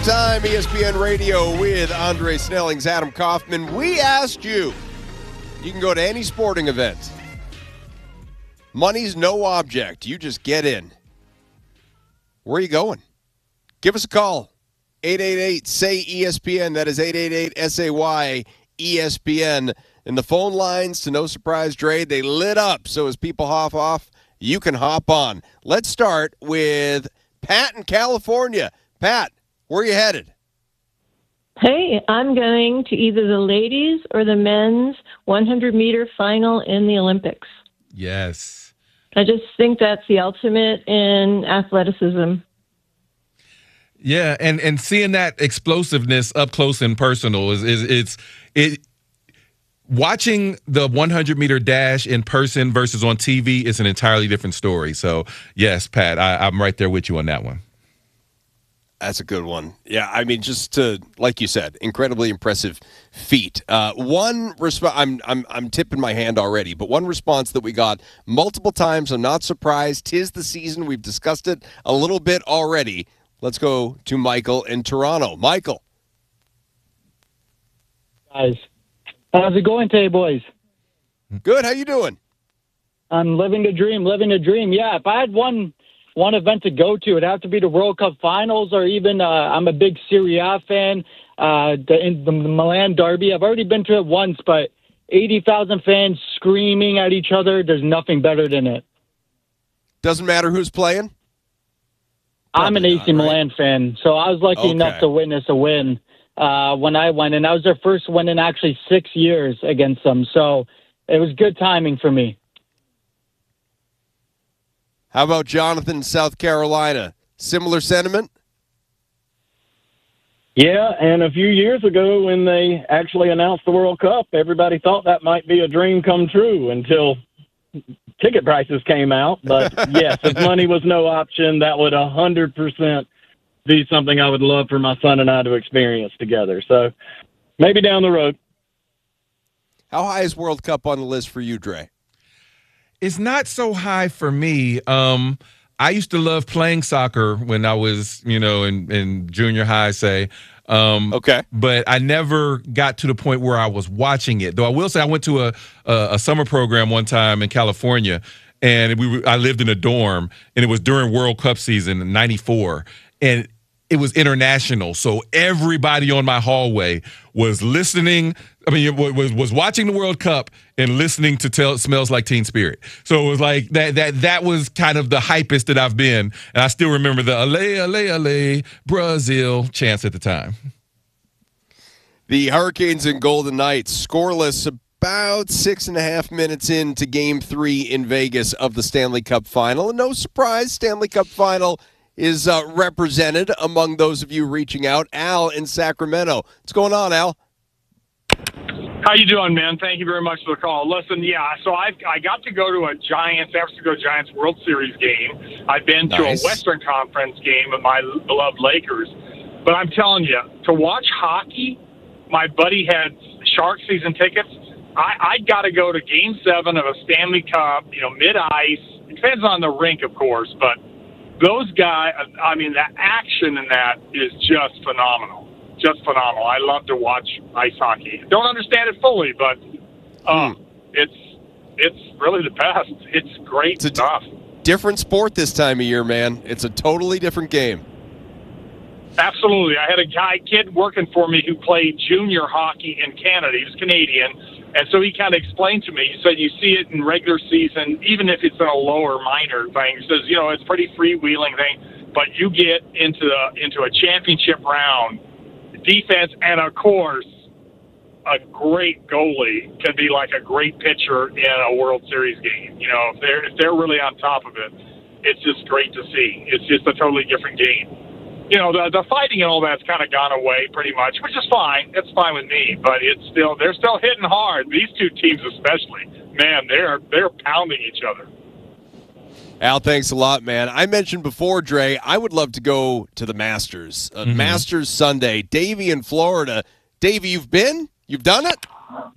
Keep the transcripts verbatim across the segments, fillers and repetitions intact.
Time, E S P N Radio with Andre Snellings, Adam Kaufman. We asked you, you can go to any sporting event. Money's no object. You just get in. Where are you going? Give us a call. eight eight eight, S A Y, E S P N. That is eight eight eight, S A Y, E S P N. And the phone lines, to no surprise, Dre, they lit up. So as people hop off, you can hop on. Let's start with Pat in California. Pat, where are you headed? Hey, I'm going to either the ladies or the men's one hundred meter final in the Olympics. Yes. I just think that's the ultimate in athleticism. Yeah, and, and seeing that explosiveness up close and personal is is it's it. Watching the one hundred meter dash in person versus on T V is an entirely different story. So yes, Pat, I, I'm right there with you on that one. That's a good one. Yeah, I mean, just to, like you said, incredibly impressive feat. Uh, one response, I'm I'm I'm tipping my hand already, but one response that we got multiple times. I'm not surprised. 'Tis the season. We've discussed it a little bit already. Let's go to Michael in Toronto. Michael. Guys, how's it going today, boys? Good. How you doing? I'm living the dream, living the dream. Yeah, if I had one one event to go to, it'd have to be the World Cup Finals, or even uh, I'm a big Serie A fan. Uh, the, the Milan Derby. I've already been to it once, but eighty thousand fans screaming at each other. There's nothing better than it. Doesn't matter who's playing? I'm an A C not, Milan right? fan, so I was lucky Okay. enough to witness a win uh, when I went, and that was their first win in actually six years against them. So it was good timing for me. How about Jonathan in South Carolina? Similar sentiment? Yeah, and a few years ago when they actually announced the World Cup, everybody thought that might be a dream come true until ticket prices came out. But yes, if money was no option, that would one hundred percent be something I would love for my son and I to experience together. So maybe down the road. How high is World Cup on the list for you, Dre? It's not so high for me. Um, I used to love playing soccer when I was, you know, in, in junior high, say. Um, Okay. But I never got to the point where I was watching it. Though I will say I went to a, a, a summer program one time in California, and we were, I lived in a dorm, and it was during World Cup season in ninety-four. And it was international, so everybody on my hallway was listening. I mean, was was watching the World Cup and listening to tell, "Smells Like Teen Spirit." So it was like that. That that was kind of the hypest that I've been, and I still remember the "Ale, Ale, Ale, Brazil" chants at the time. The Hurricanes and Golden Knights scoreless about six and a half minutes into Game Three in Vegas of the Stanley Cup Final, and no surprise, Stanley Cup Final is uh, represented among those of you reaching out. Al in Sacramento. What's going on, Al? How you doing, man? Thank you very much for the call. Listen, yeah, so I I got to go to a Giants, San Francisco Giants World Series game. I've been Nice. to a Western Conference game of my beloved Lakers. But I'm telling you, to watch hockey, my buddy had Shark season tickets. I, I got to go to Game seven of a Stanley Cup, you know, mid-ice. It depends on the rink, of course, but those guys, I mean, the action in that is just phenomenal. Just phenomenal. I love to watch ice hockey. Don't understand it fully, but uh, Hmm. it's it's really the best. It's great It's a d- stuff. Different sport this time of year, man. It's a totally different game. Absolutely. I had a guy, kid working for me who played junior hockey in Canada. He was Canadian. And so he kind of explained to me, he said, you see it in regular season, even if it's in a lower minor thing. He says, you know, it's pretty freewheeling thing, but you get into the, into a championship round, defense, and of course, a great goalie can be like a great pitcher in a World Series game. You know, if they're, if they're really on top of it, it's just great to see. It's just a totally different game. You know, the the fighting and all that's kind of gone away pretty much, which is fine. It's fine with me, but it's still they're still hitting hard. These two teams especially, man, they're they're pounding each other. Al, thanks a lot, man. I mentioned before, Dre, I would love to go to the Masters. Uh, Mhm. Masters Sunday. Davey in Florida. Davey, you've been? You've done it?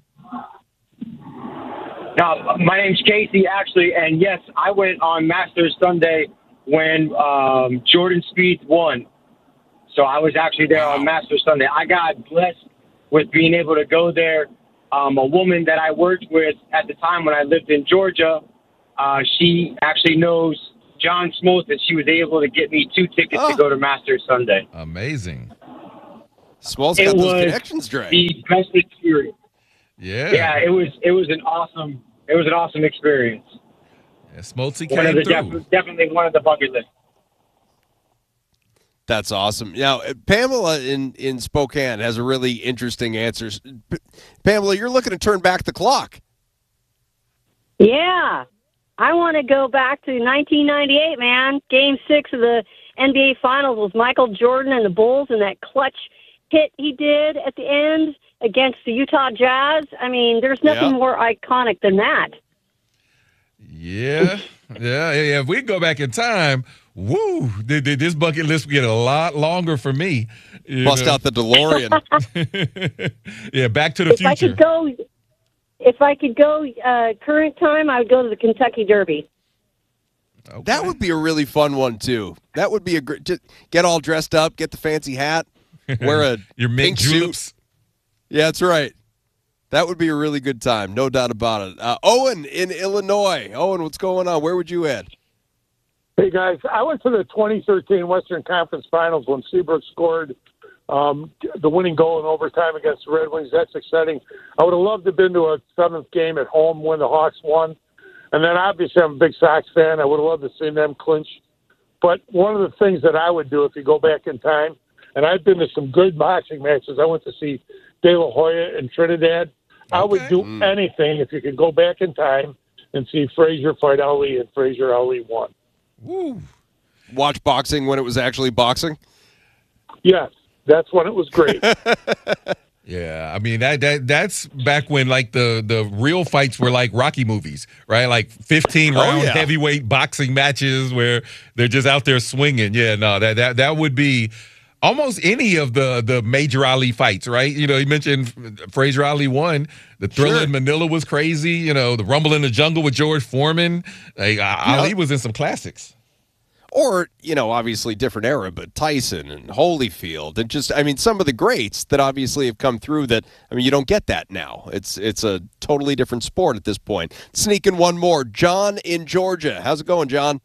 Now, my name's Casey, actually, and yes, I went on Masters Sunday when um, Jordan Spieth won. So I was actually there on Masters Sunday. I got blessed with being able to go there. Um, a woman that I worked with at the time when I lived in Georgia, uh, she actually knows John Smoltz, and she was able to get me two tickets Oh. to go to Masters Sunday. Amazing. Small's It got those was connections, Dre. the best experience. Yeah. Yeah, it was. It was an awesome. It was an awesome experience. yeah Smoltzy One of came the through. def- definitely one of the bucket list. That's awesome. Now, uh, Pamela in, in Spokane has a really interesting answer. P- Pamela, you're looking to turn back the clock. Yeah. I want to go back to nineteen ninety-eight, man. Game six of the N B A Finals was Michael Jordan and the Bulls, and that clutch hit he did at the end against the Utah Jazz. I mean, there's nothing Yeah. more iconic than that. Yeah. yeah. Yeah. If we go back in time, woo, th- th- this bucket list would get a lot longer for me. you Bust know? out the DeLorean. yeah, Back to the If I Future. could go, if I could go uh, current time, I would go to the Kentucky Derby. Okay. That would be a really fun one, too. That would be a great. Just get all dressed up, get the fancy hat, wear a Your mint pink suit. juleps. Yeah, that's right. That would be a really good time, no doubt about it. Uh, Owen in Illinois. Owen, what's going on? Where would you head? Hey, guys, I went to the twenty thirteen Western Conference Finals when Seabrook scored um, the winning goal in overtime against the Red Wings. That's exciting. I would have loved to have been to a seventh game at home when the Hawks won. And then, obviously, I'm a big Sox fan. I would have loved to see them clinch. But one of the things that I would do if you go back in time, and I've been to some good boxing matches. I went to see De La Hoya in Trinidad. I would Okay. do anything if you could go back in time and see Frazier fight Ali, and Frazier Ali won. Woo. Watch boxing when it was actually boxing? Yes, that's when it was great. Yeah, I mean that that that's back when like the the real fights were like Rocky movies, right? Like fifteen Oh, round yeah. heavyweight boxing matches where they're just out there swinging. Yeah, no, that that that would be almost any of the the major Ali fights, right? You know, you mentioned Frazier Ali won. The Thriller Sure. in Manila was crazy. You know, the Rumble in the Jungle with George Foreman. Like Ali was in some classics. Or, you know, obviously different era, but Tyson and Holyfield and just, I mean, some of the greats that obviously have come through that, I mean, you don't get that now. It's it's a totally different sport at this point. Sneaking one more. John in Georgia. How's it going, John?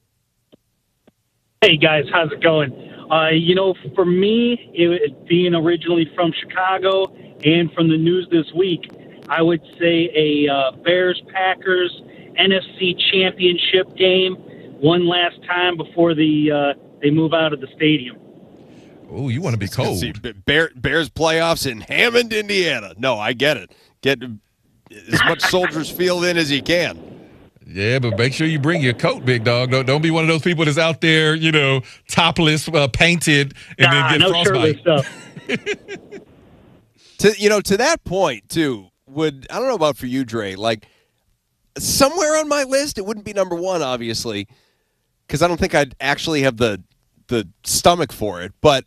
Hey guys, how's it going? Uh, you know, for me, it, being originally from Chicago and from the news this week, I would say a uh, Bears-Packers N F C Championship game one last time before the uh, they move out of the stadium. Oh, you want to be cold. See, Bear, Bears playoffs in Hammond, Indiana. No, I get it. Get as much Soldiers Field in as you can. Yeah, but make sure you bring your coat, big dog. Don't don't be one of those people that's out there, you know, topless, uh, painted, and Nah, then get no shirtless frostbite. stuff. To you know, to that point too, would I don't know about for you, Dre, like somewhere on my list, it wouldn't be number one, obviously, because I don't think I'd actually have the the stomach for it. But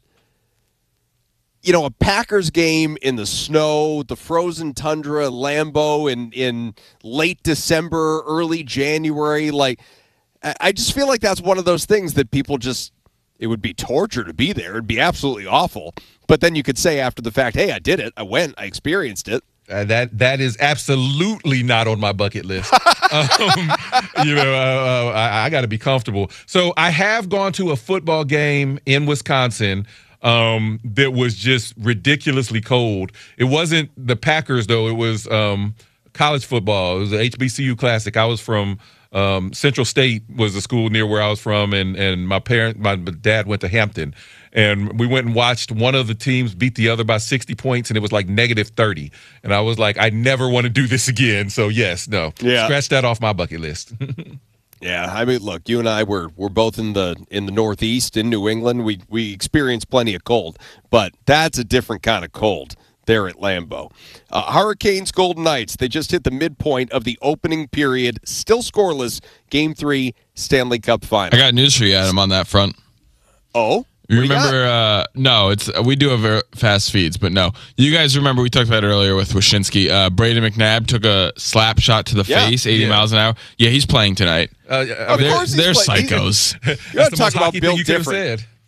you know, a Packers game in the snow, the frozen tundra, Lambeau in in late December, early January, like I, I just feel like that's one of those things that people just. It would be torture to be there. It'd be absolutely awful. But then you could say after the fact, hey, I did it. I went. I experienced it. Uh, that that is absolutely not on my bucket list. um, you know, uh, uh, I, I got to be comfortable. So I have gone to a football game in Wisconsin um, that was just ridiculously cold. It wasn't the Packers though. It was um, college football. It was the H B C U Classic. I was from um, Central State, was a school near where I was from, and and my parent, my dad went to Hampton. And we went and watched one of the teams beat the other by sixty points, and it was like negative thirty. And I was like, I never want to do this again. So, yes, no. Yeah. Scratch that off my bucket list. Yeah, I mean, look, you and I were we're both in the in the Northeast in New England. We we experienced plenty of cold, but that's a different kind of cold there at Lambeau. Uh, Hurricanes, Golden Knights. They just hit the midpoint of the opening period, still scoreless. Game three, Stanley Cup final. I got news for you, Adam, on that front. Oh. You remember? Uh, no, it's we do have very fast feeds, but no. You guys remember we talked about it earlier with Wyshynski. Uh, Braden McNabb took a slap shot to the Yeah, face, eighty yeah. miles an hour. Yeah, he's playing tonight. Uh, I Of mean, course he's They're playing. psychos. You that's gotta the talk most about hockey built thing you could have different. said.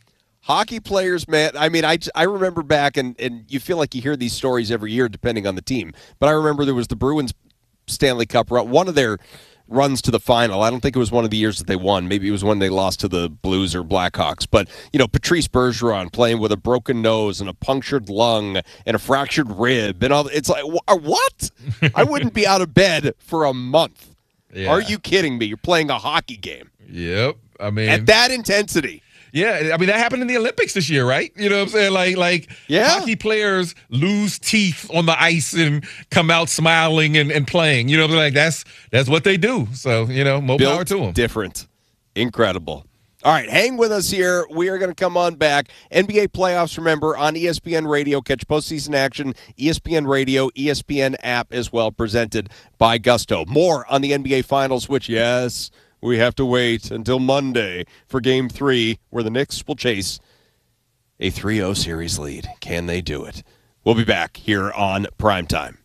Hockey players, man. I mean, I, I remember back, and, and you feel like you hear these stories every year depending on the team. But I remember there was the Bruins Stanley Cup run, one of their runs to the final. I don't think it was one of the years that they won. Maybe it was when they lost to the Blues or Blackhawks. But, you know, Patrice Bergeron playing with a broken nose and a punctured lung and a fractured rib. And all. It's like, what? I wouldn't be out of bed for a month. Yeah. Are you kidding me? You're playing a hockey game. Yep. I mean, at that intensity. Yeah, I mean, that happened in the Olympics this year, right? You know what I'm saying? Like, like yeah. hockey players lose teeth on the ice and come out smiling and, and playing. You know what I'm saying? Like, that's, that's what they do. So, you know, more Built power to them. Different. Incredible. All right, hang with us here. We are going to come on back. N B A playoffs, remember, on E S P N Radio. Catch postseason action, E S P N Radio, E S P N app as well, presented by Gusto. More on the N B A Finals, which, yes, we have to wait until Monday for Game three, where the Knicks will chase a three oh series lead. Can they do it? We'll be back here on Primetime.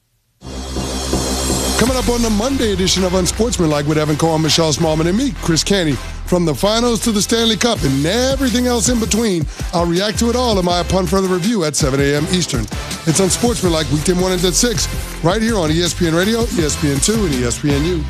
Coming up on the Monday edition of Unsportsmanlike with Evan Cohen, Michelle Smallman, and me, Chris Canty. From the finals to the Stanley Cup and everything else in between, I'll react to it all in my Upon Further Review at seven a.m. Eastern. It's Unsportsmanlike weekday mornings at six, right here on E S P N Radio, E S P N two, and E S P N U.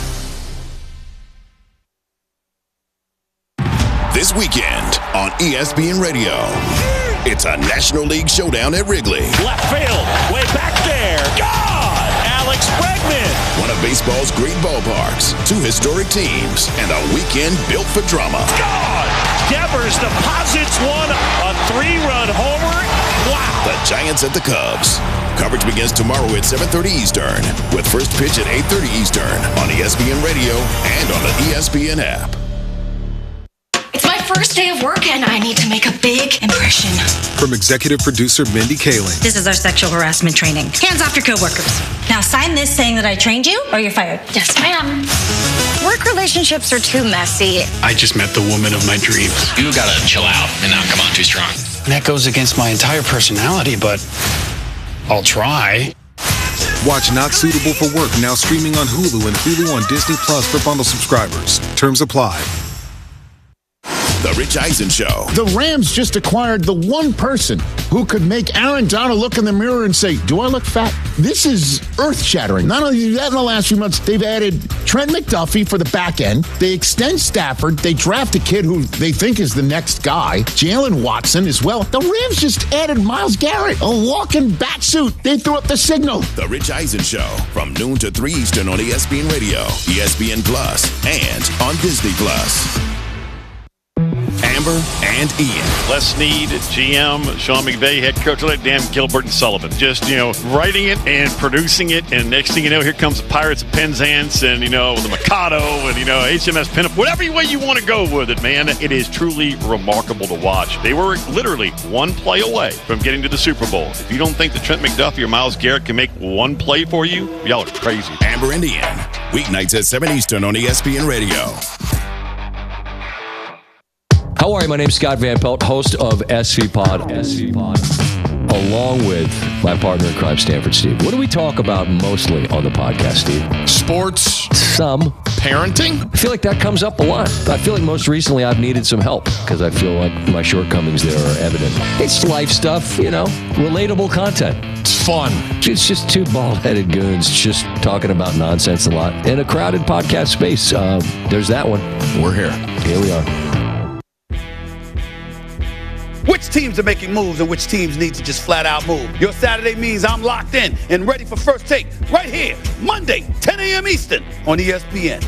This weekend on E S P N Radio, it's a National League showdown at Wrigley. Left field, way back there. God! Alex Bregman. One of baseball's great ballparks, two historic teams, and a weekend built for drama. God! Devers deposits one, a three-run homer. Wow! The Giants at the Cubs. Coverage begins tomorrow at seven thirty Eastern, with first pitch at eight thirty Eastern on E S P N Radio and on the E S P N app. It's my first day of work, and I need to make a big impression. From executive producer Mindy Kaling. This is our sexual harassment training. Hands off your coworkers. Now sign this saying that I trained you, or you're fired. Yes, ma'am. Work relationships are too messy. I just met the woman of my dreams. You gotta chill out and not come on too strong. That goes against my entire personality, but I'll try. Watch Not Suitable for Work now streaming on Hulu and Hulu on Disney Plus for bundle subscribers. Terms apply. The Rich Eisen Show. The Rams just acquired the one person who could make Aaron Donald look in the mirror and say, do I look fat? This is earth-shattering. Not only that, in the last few months, they've added Trent McDuffie for the back end. They extend Stafford. They draft a kid who they think is the next guy, Jalen Watson as well. The Rams just added Myles Garrett, a walking bat suit. They threw up the signal. The Rich Eisen Show, from noon to three Eastern on E S P N Radio, E S P N Plus, and on Disney Plus. Amber and Ian. Les Snead, G M, Sean McVay, head coach, let Dan Gilbert and Sullivan. Just, you know, writing it and producing it, and next thing you know, here comes the Pirates of Penzance and, you know, the Mikado and, you know, H M S Pinup. Whatever way you want to go with it, man, it is truly remarkable to watch. They were literally one play away from getting to the Super Bowl. If you don't think that Trent McDuffie or Myles Garrett can make one play for you, y'all are crazy. Amber and Ian, weeknights at seven Eastern on E S P N Radio. How are you? My name's Scott Van Pelt, host of S V Pod, S V Pod, along with my partner in crime, Stanford Steve. What do we talk about mostly on the podcast, Steve? Sports. Some. Parenting? I feel like that comes up a lot. I feel like most recently I've needed some help because I feel like my shortcomings there are evident. It's life stuff, you know, relatable content. It's fun. It's just two bald-headed goons just talking about nonsense a lot in a crowded podcast space. Uh, there's that one. We're here. Here we are. Which teams are making moves and which teams need to just flat out move? Your Saturday means I'm locked in and ready for First Take right here, Monday, ten a.m. Eastern on E S P N.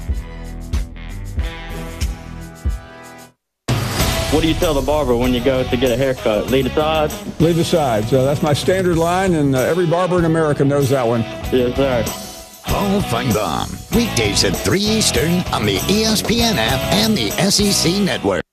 What do you tell the barber when you go to get a haircut? Leave the sides? Leave the sides. Uh, that's my standard line, and uh, every barber in America knows that one. Yes, sir. Hall Feinbaum, weekdays at three Eastern on the E S P N app and the S E C network.